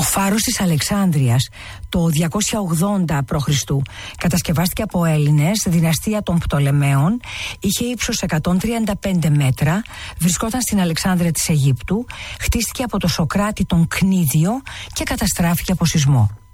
φάρος της Αλεξάνδρειας το 280 π.Χ. κατασκευάστηκε από Έλληνες, δυναστεία των Πτολεμαίων, είχε ύψος 135 μέτρα, βρισκόταν στην Αλεξάνδρεια της Αιγύπτου, χτίστηκε από το Σοκράτη τον Κνίδιο και καταστράφηκε από σεισμό.